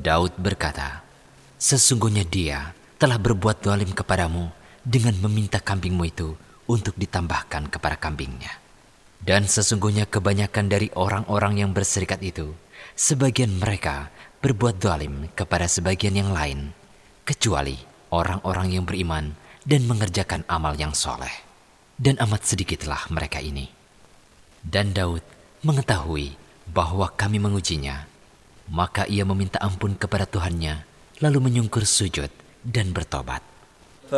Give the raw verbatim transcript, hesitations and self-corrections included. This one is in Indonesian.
Daud berkata, "Sesungguhnya dia telah berbuat zalim kepadamu dengan meminta kambingmu itu untuk ditambahkan kepada kambingnya. Dan sesungguhnya kebanyakan dari orang-orang yang berserikat itu, sebagian mereka berbuat zalim kepada sebagian yang lain, kecuali orang-orang yang beriman dan mengerjakan amal yang soleh. Dan amat sedikitlah mereka ini." Dan Daud mengetahui bahwa kami mengujinya, maka ia meminta ampun kepada Tuhannya, lalu menyungkur sujud dan bertobat.